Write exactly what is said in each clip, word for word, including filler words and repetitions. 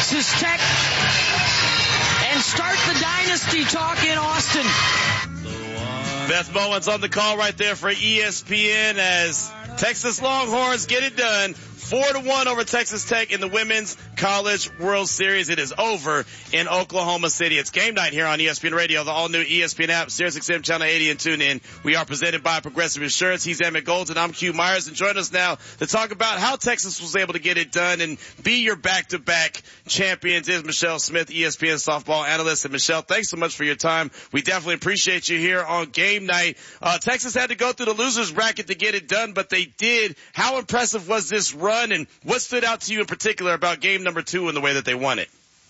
Texas Tech and start the dynasty talk in Austin. Beth Mowins on the call right there for E S P N as Texas Longhorns get it done. Four to one over Texas Tech in the Women's College World Series. It is over in Oklahoma City. It's game night here on E S P N Radio, the all-new E S P N app, Sirius X M Channel eighty, and tune in. We are presented by Progressive Insurance. He's Emmett Golden. I'm Q Myers, and join us now to talk about how Texas was able to get it done and be your back-to-back champions is Michelle Smith, E S P N softball analyst. And Michelle, thanks so much for your time. We definitely appreciate you here on game night. Uh, Texas had to go through the losers bracket to get it done, but they did. How impressive was this run? And what stood out to you in particular about game number two and the way that they won it?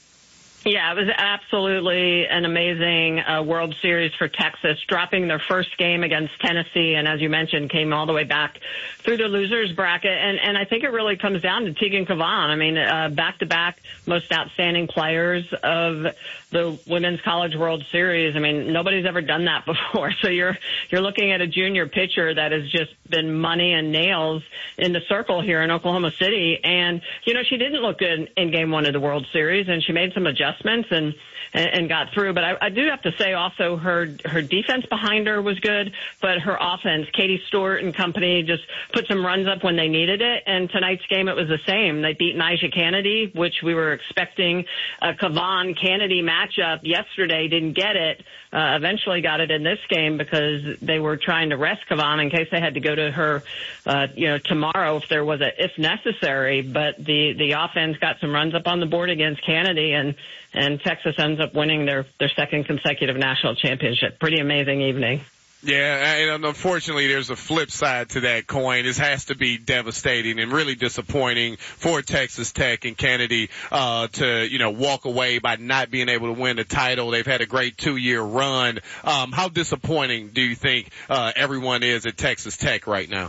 Yeah, it was absolutely an amazing uh, World Series for Texas, dropping their first game against Tennessee, and as you mentioned, came all the way back through the losers bracket. And, and I think it really comes down to Tegan Cavan. I mean, uh, back-to-back most outstanding players of the Women's College World Series. I mean, nobody's ever done that before. So you're you're looking at a junior pitcher that has just been money and nails in the circle here in Oklahoma City. And, you know, she didn't look good in game one of the World Series, and she made some adjustments. And, and got through. But I, I do have to say also her her defense behind her was good, but her offense, Katie Stewart and company, just put some runs up when they needed it. And tonight's game, it was the same. They beat Nyjah Kennedy, which we were expecting a Cavan-Kennedy matchup yesterday. Didn't get it. Uh, eventually got it in this game because they were trying to rest Cavan in case they had to go to her, uh, you know, tomorrow if there was a, if necessary. But the, the offense got some runs up on the board against Kennedy, and, and Texas ends up winning their, their second consecutive national championship. Pretty amazing evening. Yeah, and unfortunately there's a flip side to that coin. This has to be devastating and really disappointing for Texas Tech and Kennedy, uh, to, you know, walk away by not being able to win the title. They've had a great two-year run. Um, how disappointing do you think, uh, everyone is at Texas Tech right now?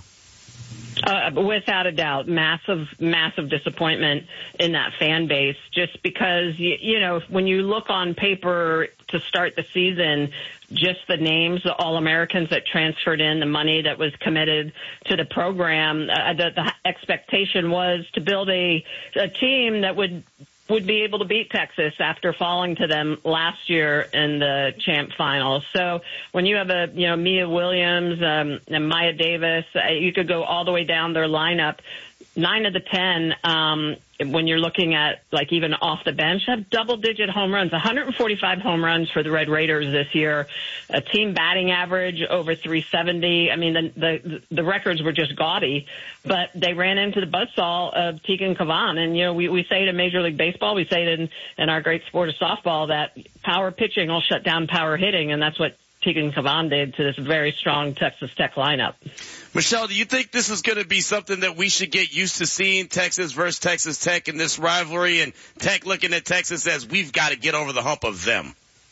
Uh, without a doubt, massive, massive disappointment in that fan base, just because, you, you know, when you look on paper to start the season, just the names, the All-Americans that transferred in, the money that was committed to the program, uh, the, the expectation was to build a, a team that would would be able to beat Texas after falling to them last year in the champ final. So when you have a, you know, Mia Williams, um, and Maya Davis, uh, you could go all the way down their lineup. Nine of the ten, um, when you're looking at, like, even off the bench, have double-digit home runs, one hundred forty-five home runs for the Red Raiders this year, a team batting average over three seventy. I mean, the the, the records were just gaudy, but they ran into the buzzsaw of Tegan Cavan. And, you know, we, we say it in Major League Baseball, we say it in, in our great sport of softball, that power pitching will shut down power hitting, and that's what Tegan Cavan did to this very strong Texas Tech lineup. Michelle, do you think this is going to be something that we should get used to seeing, Texas versus Texas Tech in this rivalry, and Tech looking at Texas as we've got to get over the hump of them?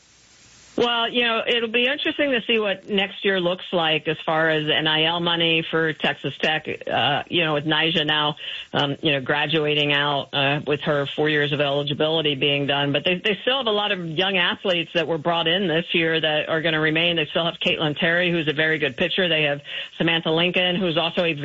Well, you know, it'll be interesting to see what next year looks like as far as N I L money for Texas Tech. Uh, you know, with Nyjah now, um, you know, graduating out uh, with her four years of eligibility being done. But they, they still have a lot of young athletes that were brought in this year that are going to remain. They still have Caitlin Terry, who's a very good pitcher. They have Samantha Lincoln, who's also a